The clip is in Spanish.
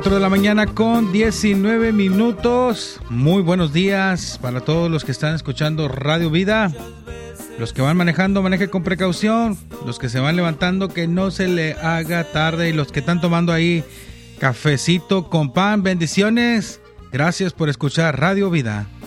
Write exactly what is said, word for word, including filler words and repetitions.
cuatro de la mañana con diecinueve minutos. Muy buenos días para todos los que están escuchando Radio Vida. Los que van manejando, maneje con precaución. Los que se van levantando, que no se le haga tarde. Y los que están tomando ahí cafecito con pan, bendiciones. Gracias por escuchar Radio Vida.